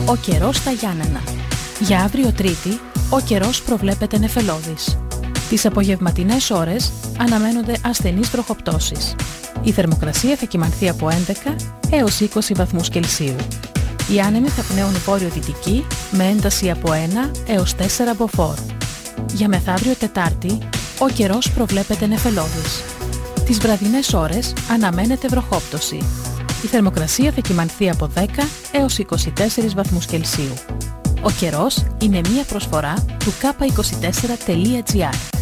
Ο καιρός στα Γιάννενα. Για αύριο Τρίτη, ο καιρός προβλέπεται νεφελώδης. Τις απογευματινές ώρες αναμένονται ασθενείς βροχοπτώσεις. Η θερμοκρασία θα κυμανθεί από 11 έως 20 βαθμούς Κελσίου. Οι άνεμοι θα πνέουν βόρειο-δυτική με ένταση από 1 έως 4 μποφόρ. Για μεθαύριο Τετάρτη, ο καιρός προβλέπεται νεφελώδης. Τις βραδινές ώρες αναμένεται βροχόπτωση. Η θερμοκρασία θα κυμανθεί από 10 έως 24 βαθμούς Κελσίου. Ο καιρός είναι μία προσφορά του k24.gr.